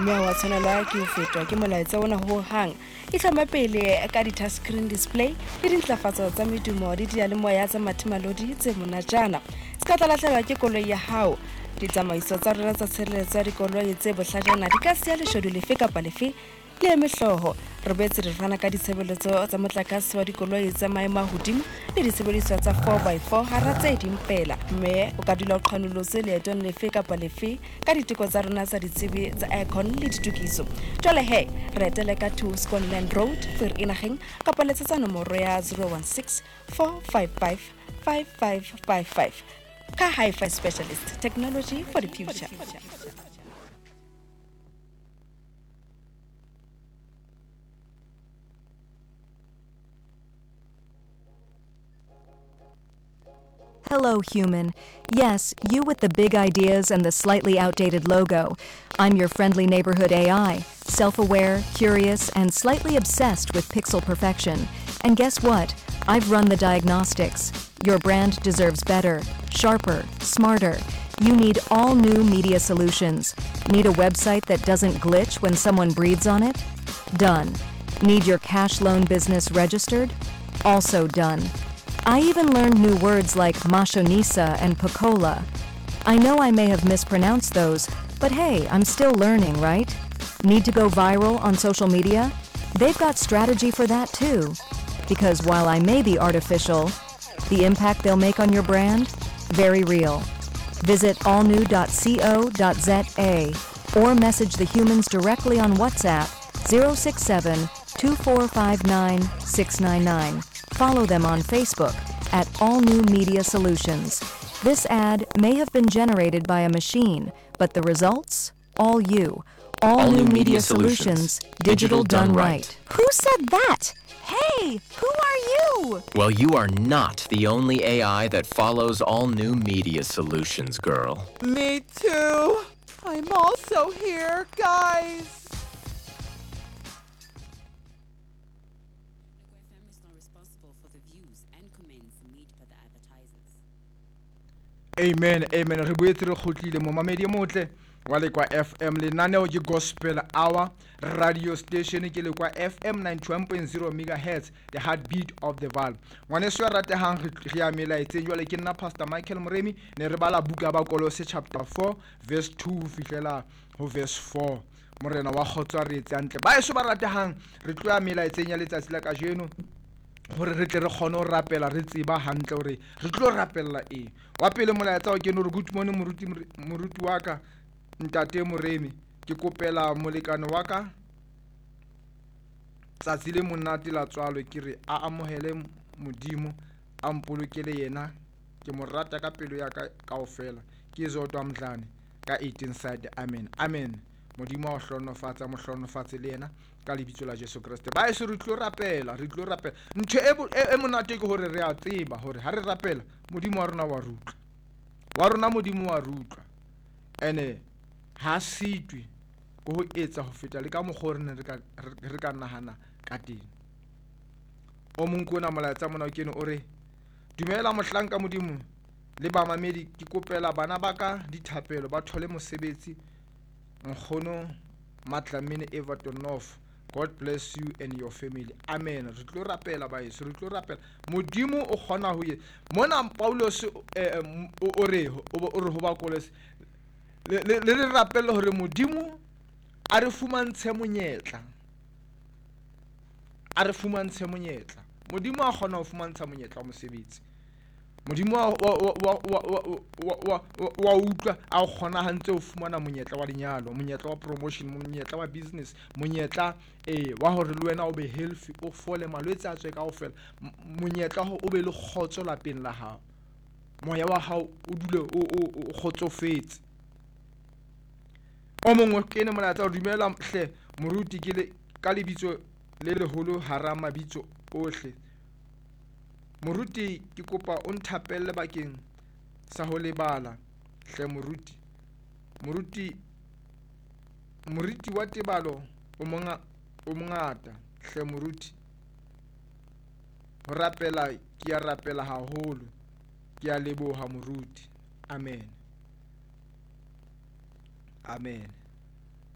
mme wa tshwanelwa ke ho fetwa ke molaetsa ona ho hang e tlhama pele ka di-touch screen display le dintlafatso tsa medumo le diyalemoya tsa mathemalodi tse monatjana. Se ka tla lahlehelwa ke koloi ya hao. Ditsamaiso tsa rona tsa tshireletso ya dikoloi tse bohlajana di ka siya leshodu lefe kapa lefe le emehloho. Re boetse re fana ka ditshebeletso tsa motlakase wa dikoloi tsa maemo a hodimo le disebediswa tsa 4x4 hara tse ding fela. Mme o ka dula o qhanolotse leetong lefe kapa lefe ka diteko tsa rona tsa ditsebi tsa aircon le ditokiso. Jwale he, re etele ka 2 Scotland Road, Vereeniging, kapa letsetsa nomoro ya 016 455 5555. Ka Hi-Fi Specialist, technology for the future. Hello, human. Yes, you with the big ideas and the slightly outdated logo. I'm your friendly neighborhood AI, self-aware, curious, and slightly obsessed with pixel perfection. And guess what? I've run the diagnostics. Your brand deserves better, sharper, smarter. You need all new media solutions. Need a website that doesn't glitch when someone breathes on it? Done. Need your cash loan business registered? Also done. I even learned new words like mashonisa and Pocola. I know I may have mispronounced those, but hey, I'm still learning, right? Need to go viral on social media? They've got strategy for that too. Because while I may be artificial, the impact they'll make on your brand? Very real. Visit allnew.co.za or message the humans directly on WhatsApp 067 2459 699. Follow them on Facebook at All New Media Solutions. This ad may have been generated by a machine, but the results? All you. All New Media Solutions. Digital done right. Who said that? Hey, who are you? Well, you are not the only AI that follows All New Media Solutions, girl. Me too. I'm also here, guys. FM is not responsible for the views and comments made by the advertisers. Amen, amen. Re boetse re kgotlile mo mamedi motle wa le kwa FM lenaneo ke Gospel Hour radio station ke le kwa FM 91.0 MHz, the heartbeat of the valve. Ngwane se ratehang re ya melaetseng jwale ke nna Pastor Michael Moremi ne re bala buka ba Kolose chapter 4 verse 2 fihlela ho verse 4. Morena wa kgotswa re tsantle ba eso ba ratehang re tloya melaetseng ya letsatsi la kajeno hore re tle re kgone ho rapela re tseba hantle hore re tlo rapella eng. Wa pele molaetsa o kene hore good morning moruti wa ka ntate Moremi, ke kopela molekane wa ka tsatsi le monate la tswalo ke re a amohele modimo a mpolokele yena ke mo rata ka pelo ya ka kaofela ke Zodwa Mdlane ka 18 side. Amen, amen. Modimo a hlonofatsa mo hlonofatse le yena ka lebitso la Jesu Kriste. Ba e se re tlo rapela ntho e monate ke hore re a tseba hore ha re rapela modimo wa rona modimo wa rutla ene ha sitwe go etsa ho feta le ka mogore ne re ka nahana ka teng. O mongwe ona molaetsa mona o kene o re dumela mohlanka modimo le ba mamedi ke kopela bana ba ka dithapelo ba thole mosebetsi nkgono Matlamini Everton North. God bless you and your family. Amen. Re tlo rapela ba yeso, re tlo rapela modimo o kgona ho ye mona Paulos o re ho ba Kolose le re rapela hore modimo a re fumantshe monyetla modimo a kgona ho fumantsha monyetla wa mosebetsi. Modimo wa utlwa a kgona hantse ho fumana monyetla wa lenyalo, monyetla wa promotion, monyetla wa business, monyetla wa hore le wena o be healthy, o fole malwetse a tswe kaofela, monyetla o be le kgotso lapeng la hao, moya wa hao o dule o kgotsofetse. O mongwe ke ne molaetsa o dumela hle moruti ke le ka lebitso le leholo hara mabitso ohle. Moruti ke kopa o nthapelle bakeng sa ho lebala hle moruti wa tebalo o mongata hle moruti ho rapela ke a rapela haholo ke a leboha moruti. Amen.